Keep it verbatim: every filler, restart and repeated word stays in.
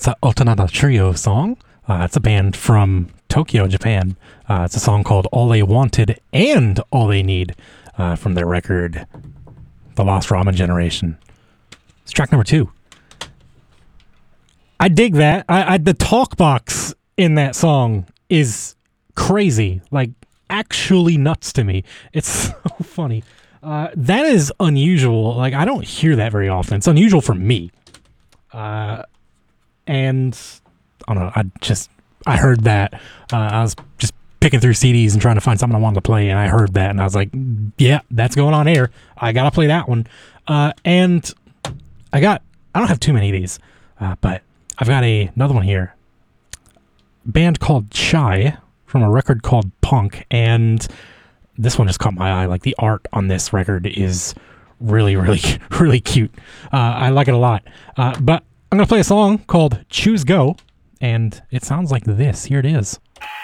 It's a Otonada Trio song. Uh, it's a band from Tokyo, Japan. Uh, it's a song called All They Wanted and All They Need uh, from their record, The Lost Ramen Generation. It's track number two. I dig that. I, I the talk box in that song is crazy. Like, actually nuts to me. It's so funny. Uh, that is unusual. Like, I don't hear that very often. It's unusual for me. Uh, and I don't know. I just, I heard that. Uh, I was just picking through C Ds and trying to find something I wanted to play, and I heard that, and I was like, yeah, that's going on air. I got to play that one. Uh, and I got, I don't have too many of these, uh, but I've got a, another one here. Band called Shy from a record called Punk, and this one just caught my eye. Like, the art on this record is really, really, really cute. Uh, I like it a lot. Uh, but I'm going to play a song called Choose Go, and it sounds like this. Here it is.